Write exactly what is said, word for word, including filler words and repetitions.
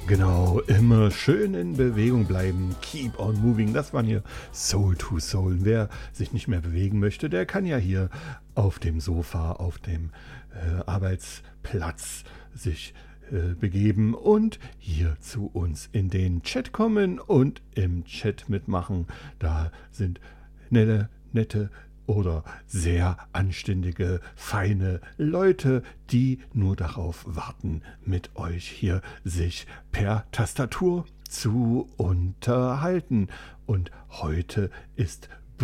Genau, immer schön in Bewegung bleiben. Keep on moving. Das waren hier Soul to Soul. Wer sich nicht mehr bewegen möchte, der kann ja hier auf dem Sofa, auf dem äh, Arbeitsplatz sich äh, begeben und hier zu uns in den Chat kommen und im Chat mitmachen. Da sind nette, nette oder sehr anständige, feine Leute, die nur darauf warten, mit euch hier sich per Tastatur zu unterhalten. Und heute ist